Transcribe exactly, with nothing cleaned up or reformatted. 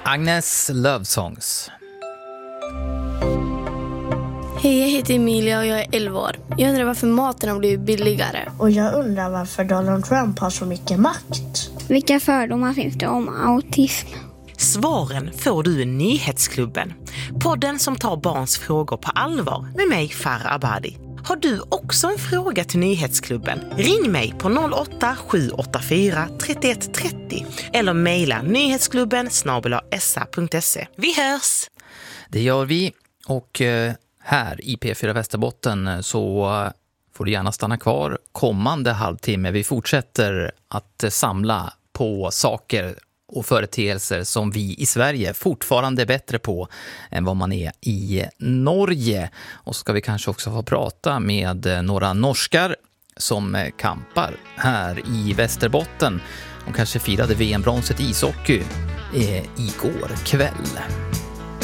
Agnes Love Songs. Hej, jag heter Emilia och jag är elva år. Jag undrar varför maten har blivit billigare. Och jag undrar varför Donald Trump har så mycket makt. Vilka fördomar finns det om autism? Svaren får du i Nyhetsklubben. Podden som tar barns frågor på allvar med mig, Farah Abadi. Har du också en fråga till Nyhetsklubben? Ring mig på noll åtta sju åtta fyra tre ett tre noll eller mejla nyhetsklubben snabel-a s a punkt se. Vi hörs! Det gör vi, och här i P fyra Västerbotten så får du gärna stanna kvar kommande halvtimme. Vi fortsätter att samla på saker och företeelser som vi i Sverige fortfarande är bättre på än vad man är i Norge. Och så ska vi kanske också få prata med några norskar som kampar här i Västerbotten. De kanske firade V M-bronset i ishockey eh, igår kväll.